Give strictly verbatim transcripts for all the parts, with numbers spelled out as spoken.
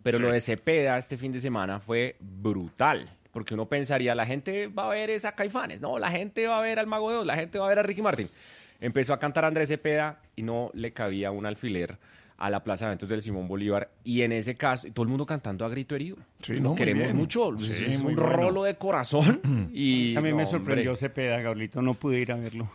Pero Sí. lo de Cepeda este fin de semana fue brutal. Porque uno pensaría, la gente va a ver esa Caifanes. No, la gente va a ver al Mago de Oz, la gente va a ver a Ricky Martin. Empezó a cantar Andrés Cepeda y no le cabía un alfiler a la Plaza de Eventos del Simón Bolívar. Y en ese caso, todo el mundo cantando a grito herido. Sí, Lo no, muy queremos bien. mucho. Sí, es muy un bueno. rolo de corazón. Y, A mí no, me sorprendió hombre. Cepeda, Gabrielito, no pude ir a verlo.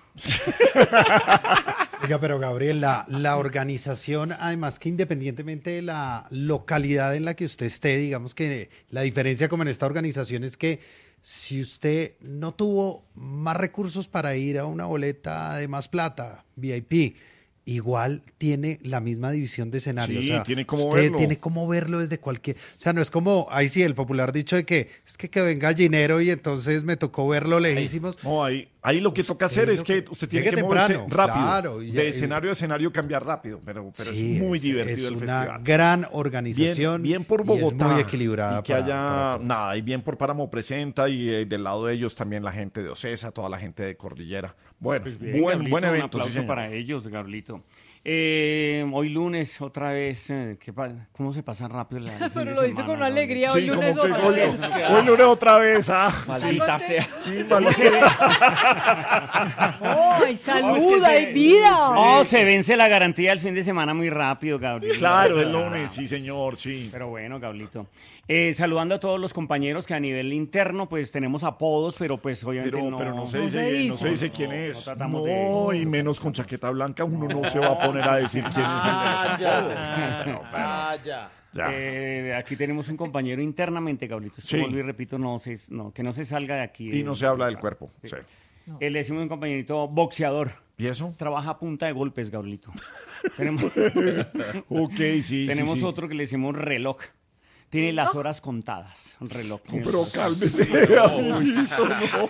Oiga, pero Gabriel, la, la organización, además que independientemente de la localidad en la que usted esté, digamos que la diferencia como en esta organización es que si usted no tuvo más recursos para ir a una boleta de más plata, V I P, igual tiene la misma división de escenario. Sí, o sea, tiene cómo usted verlo. tiene cómo verlo desde cualquier... O sea, no es como, ahí sí, el popular dicho de que es que quedó en Gallinero y entonces me tocó verlo lejísimos. No, ahí, ahí lo que toca Usted hacer es lo que que- usted tiene llegue que moverse temprano, rápido. claro, y ya- de y- escenario a escenario cambiar rápido, pero, pero Sí, es muy es- divertido es el una festival. gran organización. Bien, bien por y es Bogotá. muy equilibrada Y que para- haya, para todos. nada, y bien por Páramo Presenta y eh, del lado de ellos también la gente de Ocesa, toda la gente de Cordillera. Bueno, Pues bien, buen, Gabrielito, buen un evento, aplauso sí, señor. para ellos, Gabrielito. Eh, hoy lunes, otra vez, eh, ¿qué pa- ¿cómo se pasa rápido la el fin Pero de lo dice semana, con una Gabrielito? alegría. Hoy lunes como que otra hoy, vez. hoy lunes otra vez, ah. Maldita sea. Sí, maldita. ¡Ay, salud! No, es que ¡Hay se- vida! Oh, se vence la garantía del fin de semana muy rápido, Gabriel. Claro, el lunes, sí, señor, sí. Pero bueno, Gablito. Eh, saludando a todos los compañeros que a nivel interno, pues tenemos apodos, pero pues obviamente Pero, no... pero no se no dice, se no dice. se dice No, quién no es. tratamos No, de- y menos con chaqueta blanca, uno no se va a poner a decir quién es el de esa. Vaya. Vaya. Ya. Eh, aquí tenemos un compañero internamente, Gablito. Esto Sí. vuelvo y repito, no, se, no, que no se salga de aquí. Y no se habla del cuerpo. Sí. Eh, le decimos un compañerito boxeador. ¿Y eso? Trabaja a punta de golpes, Gablito. tenemos Ok, sí, tenemos sí, sí. otro que le decimos reloj. Tiene las horas contadas, un reloj. No, Tiene pero las- cálmese, amiguito,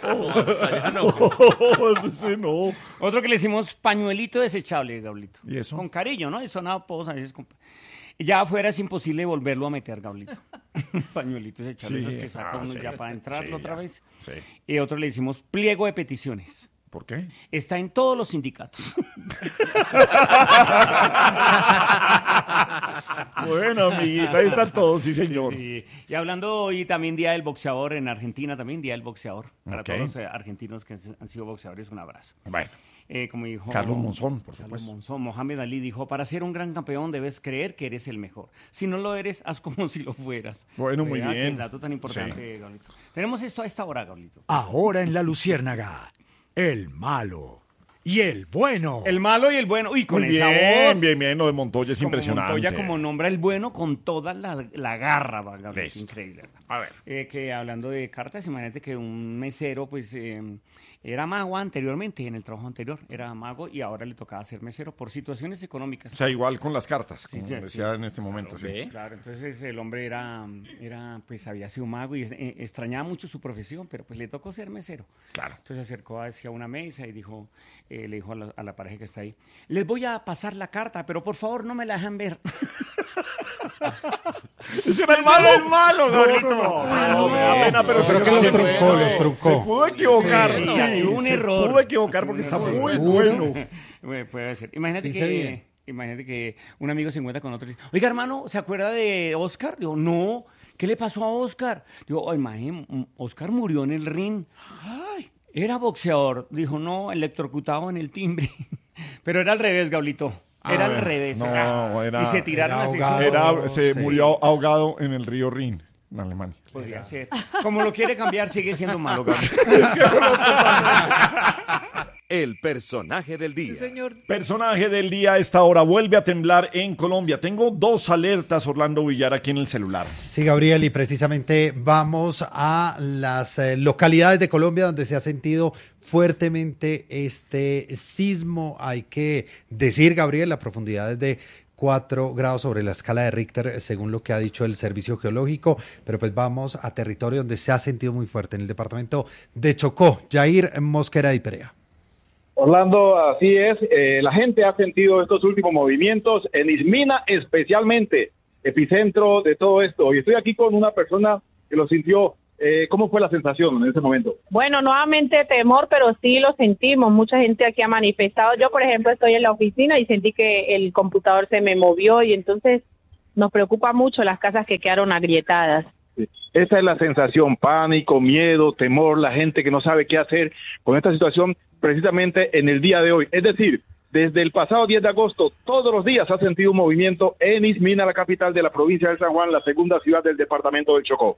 no. No, ese no. Otro que le decimos pañuelito desechable, Gablito. ¿Y eso? Con cariño, ¿no? Eso nada, todos a veces. Con... Ya afuera es imposible volverlo a meter, Gablito. Pañuelito desechable, Sí. esos que saca Ah, uno sí. ya para entrarlo Sí, otra ya. vez. Sí. Y otro le decimos pliego de peticiones. ¿Por qué? Está en todos los sindicatos. Bueno, amiguita, ahí están todos, sí, señor. Sí. Y hablando hoy también Día del Boxeador en Argentina, también Día del Boxeador. Para Ok. todos los eh, argentinos que han sido boxeadores, un abrazo. Bueno, Eh, como dijo Carlos Monzón, por Carlos supuesto. Monzón, Mohamed Ali dijo, para ser un gran campeón debes creer que eres el mejor. Si no lo eres, haz como si lo fueras. Bueno, muy Vea, bien. Qué dato tan importante, Gablito. Tenemos esto a esta hora, Gablito. Ahora en La Luciérnaga, el malo y el bueno. El malo y el bueno. Uy, con Muy esa bien, voz. bien, bien, lo de Montoya es Como impresionante. Montoya como nombra el bueno con toda la, la garra, va, Gablito. Listo. Increíble. A ver. Eh, que hablando de cartas, imagínate que un mesero, pues, eh, era mago anteriormente, en el trabajo anterior, era mago y ahora le tocaba ser mesero por situaciones económicas. O sea, igual con las cartas, como Sí, sí, decía sí. en este momento. Sí. ve. Claro, entonces el hombre era, era, pues había sido mago y eh, extrañaba mucho su profesión, pero pues le tocó ser mesero. Claro. Entonces se acercó hacia una mesa y dijo, eh, le dijo a la, a la pareja que está ahí, les voy a pasar la carta, pero por favor no me la dejan ver. Ese era el malo, el malo, Gabrielito. No, no, no, me da pena, pero Yo creo que se- los truncó, los truncó. Se pudo equivocar, Sí, sí, sí, un se error. pudo equivocar porque está muy ¿Seguro? bueno. Bueno, puede ser. Imagínate Dice que, bien. imagínate que un amigo se encuentra con otro y dice, oiga, hermano, ¿se acuerda de Oscar? Digo, no. ¿Qué le pasó a Oscar? Digo, oh, imagínate, Oscar murió en el ring. Ay, era boxeador. Dijo, no, electrocutado en el timbre. Pero era al revés, Gablito. Era al revés. no, Ah, era- y se tiraron era así. ahogado. Era, se Sí. murió ahogado en el río Rin, en Alemania. Podría ser. Como lo quiere cambiar, sigue siendo malo, Gablito. El personaje del día. Señor. Personaje del día a esta hora vuelve a temblar en Colombia. Tengo dos alertas, Orlando Villar, aquí en el celular. Sí, Gabriel, y precisamente vamos a las eh, localidades de Colombia donde se ha sentido fuertemente este sismo. Hay que decir, Gabriel, la profundidad es de cuatro grados sobre la escala de Richter, según lo que ha dicho el Servicio Geológico, pero pues vamos a territorio donde se ha sentido muy fuerte, en el departamento de Chocó. Jair Mosquera y Perea. Orlando, así es. Eh, la gente ha sentido estos últimos movimientos en Ismina, especialmente epicentro de todo esto. Y estoy aquí con una persona que lo sintió. Eh, ¿Cómo fue la sensación en ese momento? Bueno, nuevamente temor, pero sí lo sentimos. Mucha gente aquí ha manifestado. Yo, por ejemplo, estoy en la oficina y sentí que el computador se me movió y entonces nos preocupa mucho las casas que quedaron agrietadas. Esa es la sensación, pánico, miedo, temor, la gente que no sabe qué hacer con esta situación precisamente en el día de hoy. Es decir, desde el pasado diez de agosto, todos los días ha sentido un movimiento en Ismina, la capital de la provincia de San Juan, la segunda ciudad del departamento del Chocó.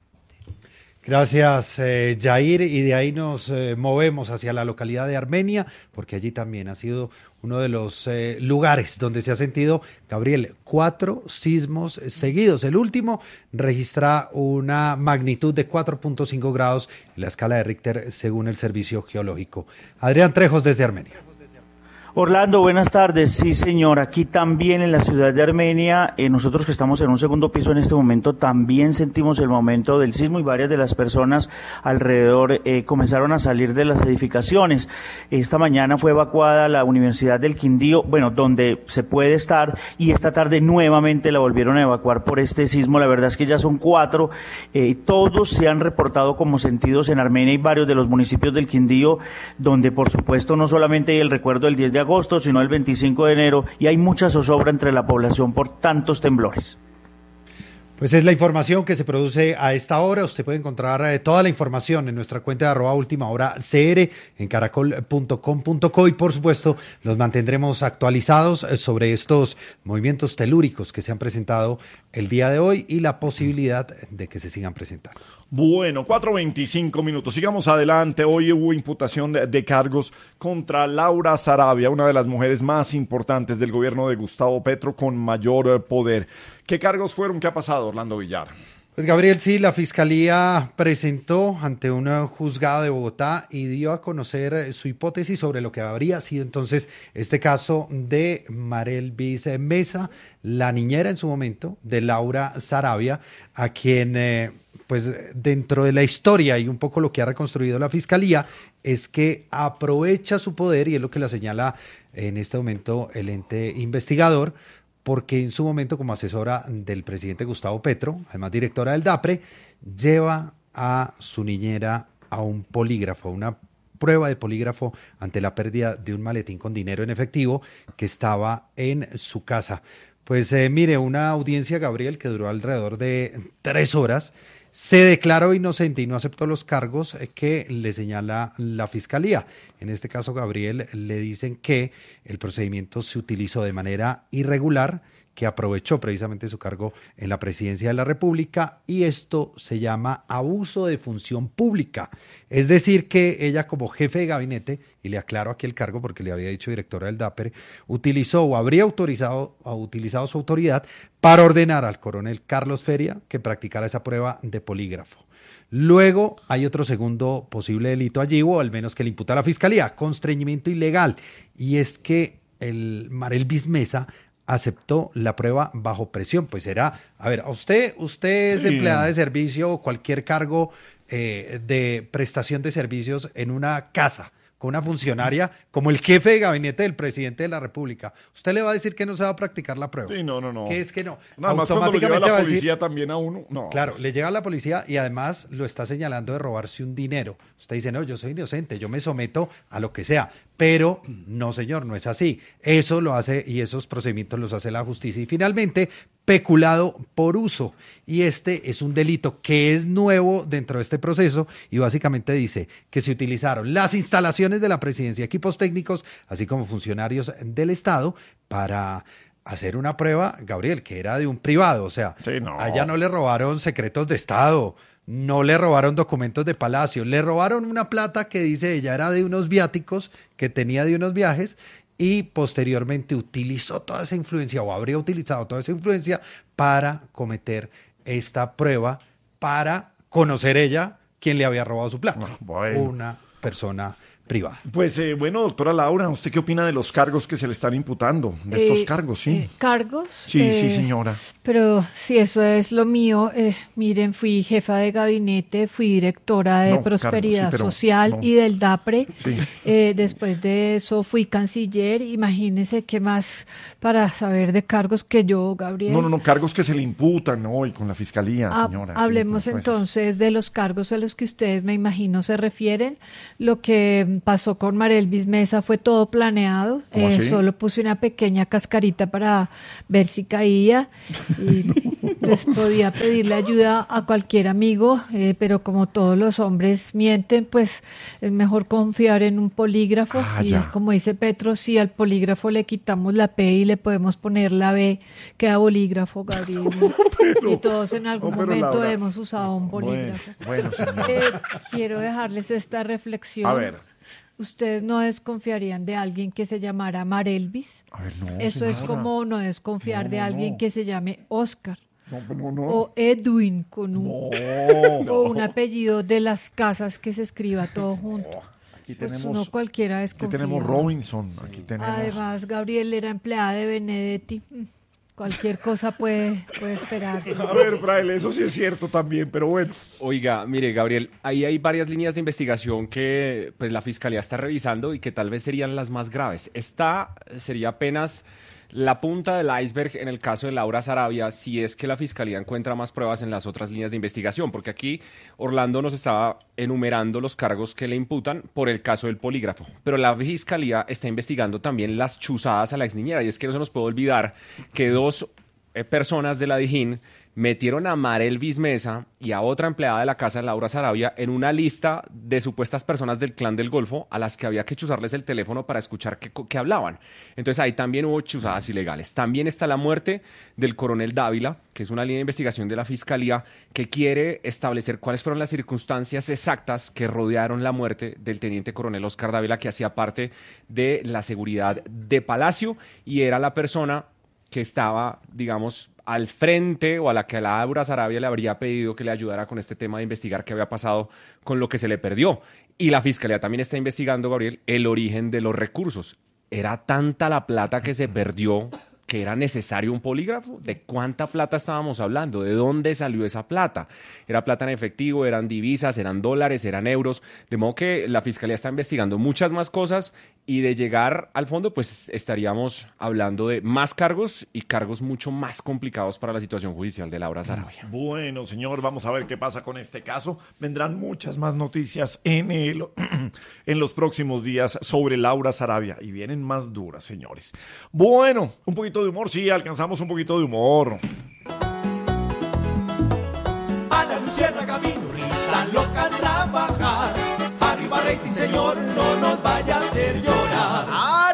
Gracias, eh, Jair, y de ahí nos eh, movemos hacia la localidad de Armenia, porque allí también ha sido uno de los eh, lugares donde se ha sentido, Gabriel, cuatro sismos seguidos. El último registra una magnitud de cuatro punto cinco grados en la escala de Richter, según el Servicio Geológico. Adrián Trejos, desde Armenia. Orlando, buenas tardes. Sí, señor, aquí también en la ciudad de Armenia, eh, nosotros que estamos en un segundo piso en este momento, también sentimos el momento del sismo y varias de las personas alrededor eh, comenzaron a salir de las edificaciones. Esta mañana fue evacuada la Universidad del Quindío, bueno, donde se puede estar, y esta tarde nuevamente la volvieron a evacuar por este sismo. La verdad es que ya son cuatro, eh, todos se han reportado como sentidos en Armenia y varios de los municipios del Quindío, donde por supuesto no solamente hay el recuerdo del diez de agosto, sino el veinticinco de enero, y hay mucha zozobra entre la población por tantos temblores. Pues es la información que se produce a esta hora. Usted puede encontrar eh, toda la información en nuestra cuenta de arroba última hora C R en caracol punto com punto co, y por supuesto los mantendremos actualizados eh, sobre estos movimientos telúricos que se han presentado el día de hoy y la posibilidad de que se sigan presentando. Bueno, cuatro veinticinco minutos. Sigamos adelante. Hoy hubo imputación de, de cargos contra Laura Sarabia, una de las mujeres más importantes del gobierno de Gustavo Petro con mayor poder. ¿Qué cargos fueron? ¿Qué ha pasado, Orlando Villar? Pues Gabriel, sí, la Fiscalía presentó ante un juzgado de Bogotá y dio a conocer su hipótesis sobre lo que habría sido entonces este caso de Marelvis Mesa, la niñera en su momento de Laura Sarabia, a quien... Eh, pues dentro de la historia y un poco lo que ha reconstruido la Fiscalía es que aprovecha su poder, y es lo que la señala en este momento el ente investigador, porque en su momento como asesora del presidente Gustavo Petro, además directora del DAPRE, lleva a su niñera a un polígrafo, una prueba de polígrafo ante la pérdida de un maletín con dinero en efectivo que estaba en su casa. Pues eh, mire, una audiencia, Gabriel, que duró alrededor de tres horas, se declaró inocente y no aceptó los cargos que le señala la Fiscalía. En este caso, Gabriel, le dicen que el procedimiento se utilizó de manera irregular, que aprovechó precisamente su cargo en la presidencia de la República, y esto se llama abuso de función pública. Es decir, que ella como jefe de gabinete, y le aclaro aquí el cargo porque le había dicho directora del DAPRE, utilizó o habría autorizado o utilizado su autoridad para ordenar al coronel Carlos Feria que practicara esa prueba de polígrafo. Luego hay otro segundo posible delito allí, o al menos que le imputa a la Fiscalía, constreñimiento ilegal, y es que el Marelvis Mesa aceptó la prueba bajo presión. Pues era, a ver, a usted, usted es sí. empleada de servicio o cualquier cargo eh, de prestación de servicios en una casa con una funcionaria como el jefe de gabinete del presidente de la República. ¿Usted le va a decir que no se va a practicar la prueba? Sí, no, no, no. ¿Qué es que no? Nada más cuando lo lleva la policía decir, también a uno. No. Claro, le llega a la policía y además lo está señalando de robarse un dinero. Usted dice, no, yo soy inocente, yo me someto a lo que sea. Pero no, señor, no es así. Eso lo hace, y esos procedimientos los hace la justicia. Y finalmente, peculado por uso. Y este es un delito que es nuevo dentro de este proceso, y básicamente dice que se utilizaron las instalaciones de la presidencia, equipos técnicos, así como funcionarios del Estado, para hacer una prueba, Gabriel, que era de un privado. O sea, sí, no. allá no le robaron secretos de Estado, no le robaron documentos de Palacio, le robaron una plata que dice ella era de unos viáticos que tenía de unos viajes, y posteriormente utilizó toda esa influencia, o habría utilizado toda esa influencia para cometer esta prueba, para conocer ella quién le había robado su plata. Oh, bueno. Una persona privada. Pues eh, bueno, doctora Laura, ¿usted qué opina de los cargos que se le están imputando? De estos Eh, cargos, sí. eh, ¿Cargos? Sí, Eh, sí, señora. Pero si eso es lo mío, eh, miren, fui jefa de gabinete, fui directora de No, Prosperidad Carlos, sí, pero Social no. y del DAPRE. Sí. Eh, después de eso fui canciller. Imagínense qué más para saber de cargos que yo, Gabriel. No, no, no, cargos que se le imputan hoy con la fiscalía, Ha- señora. Hablemos sí, con los jueces. entonces de los cargos a los que ustedes, me imagino, se refieren. Lo que pasó con Marelvis Mesa fue todo planeado. ¿Cómo Eh, así? solo puse una pequeña cascarita para ver si caía y pues podía pedirle ayuda a cualquier amigo, eh, pero como todos los hombres mienten, pues es mejor confiar en un polígrafo. Ah, y ya. como dice Petro, si al polígrafo le quitamos la P y le podemos poner la B, queda bolígrafo, Gabriel. Y todos en algún no, pero momento Laura- hemos usado un bolígrafo. Bueno, bueno, señor. Eh, quiero dejarles esta reflexión. A ver. ¿Ustedes no desconfiarían de alguien que se llamara Marelvis? A ver, no, Eso es señora. como no desconfiar No, de no, alguien no. que se llame Oscar No, no, no. o Edwin con un, No. o un apellido de las casas que se escriba todo junto. Aquí Pues tenemos, uno cualquiera aquí desconfía. tenemos Robinson. Aquí tenemos. Además, Gabriel era empleada de Benedetti. Mm, Cualquier cosa puede, puede esperar. A ver, Fraile, eso sí es cierto también, pero bueno. Oiga, mire, Gabriel, ahí hay varias líneas de investigación que pues la Fiscalía está revisando y que tal vez serían las más graves. Esta sería apenas la punta del iceberg en el caso de Laura Sarabia, si es que la Fiscalía encuentra más pruebas en las otras líneas de investigación, porque aquí Orlando nos estaba enumerando los cargos que le imputan por el caso del polígrafo, pero la Fiscalía está investigando también las chuzadas a la exniñera, y es que no se nos puede olvidar que dos eh, personas de la Dijín metieron a Marelvis Mesa y a otra empleada de la casa de Laura Sarabia en una lista de supuestas personas del Clan del Golfo a las que había que chuzarles el teléfono para escuchar qué, qué hablaban. Entonces ahí también hubo chuzadas ilegales. También está la muerte del coronel Dávila, que es una línea de investigación de la Fiscalía que quiere establecer cuáles fueron las circunstancias exactas que rodearon la muerte del teniente coronel Oscar Dávila, que hacía parte de la seguridad de Palacio y era la persona que estaba, digamos, al frente o a la que a Laura Sarabia le habría pedido que le ayudara con este tema de investigar qué había pasado con lo que se le perdió. Y la Fiscalía también está investigando, Gabriel, el origen de los recursos. ¿Era tanta la plata que se perdió que era necesario un polígrafo? ¿De cuánta plata estábamos hablando? ¿De dónde salió esa plata? ¿Era plata en efectivo? ¿Eran divisas? ¿Eran dólares? ¿Eran euros? De modo que la Fiscalía está investigando muchas más cosas y de llegar al fondo, pues estaríamos hablando de más cargos y cargos mucho más complicados para la situación judicial de Laura Sarabia. Bueno, señor, vamos a ver qué pasa con este caso. Vendrán muchas más noticias en, el, en los próximos días sobre Laura Sarabia y vienen más duras, señores. Bueno, un poquito de humor, sí, alcanzamos un poquito de humor. Ana Luciérnaga vino, risa loca a trabajar. Arriba rating, señor, no nos vaya a hacer llorar.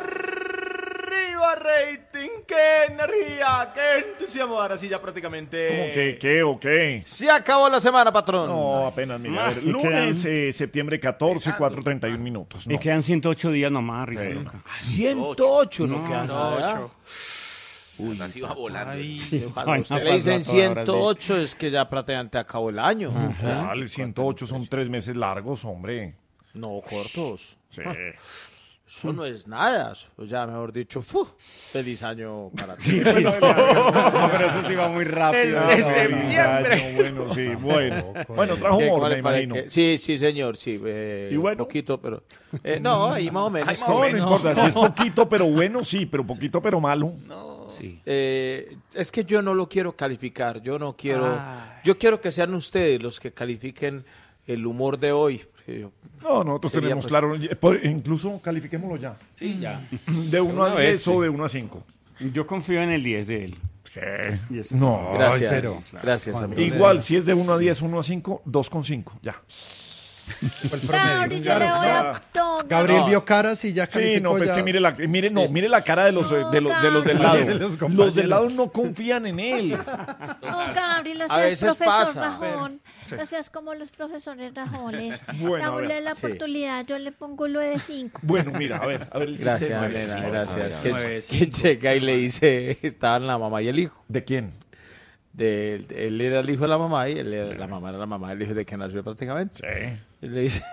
Arriba rating, qué energía, qué entusiasmo. Ahora sí ya prácticamente... ¿Cómo que qué o qué? Se acabó la semana, patrón. No, apenas, mira, a ver, Y quedan- lunes, eh, septiembre catorce, cuatro treinta y un minutos. Y No. quedan ciento ocho días nomás, risa Sí. loca. ciento ocho, no, No, queda nada. Uy, así va volando. Ay, Sí, cuando vaina usted le pasó dicen a toda hora, ciento ocho es que ya prácticamente acabó el año. Vale, ciento ocho son tres meses largos, hombre. No, cortos. Sí. Eso no es nada. O sea, mejor dicho, ¡fu! Feliz año para ti. Sí, sí. No, pero eso sí va muy rápido. El de Ah, septiembre. año, bueno, sí, bueno. Bueno, trajo ¿Qué, humor, cuál me le parece imagino. que- Sí, sí, señor, sí. Eh, ¿Y bueno? poquito, pero... eh, no, ahí más o menos. Ay, más No, o no menos. importa, si es poquito pero bueno, sí, pero poquito pero malo. Sí. Eh, es que yo no lo quiero calificar. Yo no quiero... Ay. Yo quiero que sean ustedes los que califiquen el humor de hoy. Eh, No, nosotros Sería, tenemos pues- claro, por- incluso califiquémoslo ya. Sí, ya. De uno Una a vez, diez sí. o de uno a cinco. Yo confío en el diez de él. ¿Qué? Y eso. No. gracias. pero- gracias, Cuando amigo. Igual, si es de uno a diez, uno a cinco, dos con cinco, ya. Fue el Gabriel, promedio. yo le Claro, voy claro. a... No, Gabriel No. vio caras y ya Sí, calificó. no, pues ya. que mire la, mire, no, mire la cara de los, eh, de, los, de los del lado. De los Los compañeros. del lado no confían en él. No, Gabriel, no A seas veces profesor pasa. rajón. No seas como los profesores rajones. Bueno, a Dámosle ver, la sí. oportunidad, yo le pongo lo de cinco. Bueno, mira, a ver, a ver el chiste de Gracias, nueve. nena, Sí, gracias. a Que, ver, que llega y le dice, estaban la mamá y el hijo. ¿de quién? De, él era el hijo de la mamá y él era- la mamá era la mamá del hijo de que nació prácticamente. Sí. Y le dice,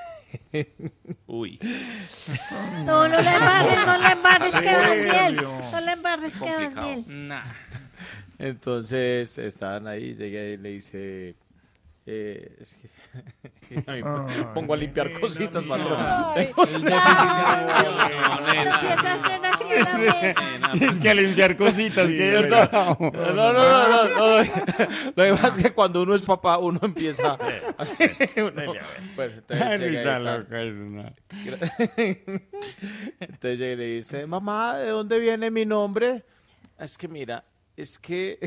Uy. No, no le embarres, no le embarres, que vas bien. Dios. No le embarres, que vas Complicado. bien. entonces estaban ahí, llega y le dice, eh, es que Ay, me pongo a limpiar cositas, patrón. Ay, El déficit de atención, no nena. empieza a hacer así. la mesa. Es que a limpiar cositas, Sí, que bueno. no. No, no, no, no, no. Lo que pasa es que cuando uno es papá, uno empieza así. Uno, bueno, entonces Ay, llega y risa está- loca, es una- Entonces llega y le dice, mamá, ¿de dónde viene mi nombre? Es que mira, es que...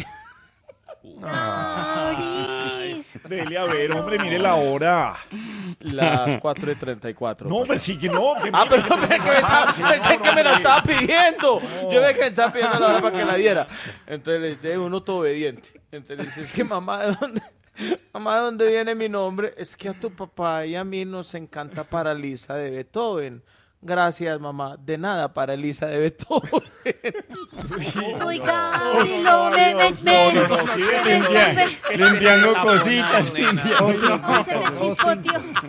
Dele a ver, hombre, mire la hora. Las cuatro y treinta y cuatro. No, pues sí que no. Que Ah, pero mire, pensé que me, estaba- pensé que me la estaba pidiendo. Yo ve que me estaba pidiendo la hora para que la diera. Entonces le dice, uno todo obediente. Entonces le dice, es que mamá, ¿de dónde, mamá, ¿de dónde viene mi nombre? Es que a tu papá y a mí nos encanta Paralisa de Beethoven. Gracias, mamá. De nada, Paralisa de Beethoven. Uy, Gaby, no me me me. no, no, sí, me- limpia- me- limpiando cositas, me- limpiando. Se me chispoteó.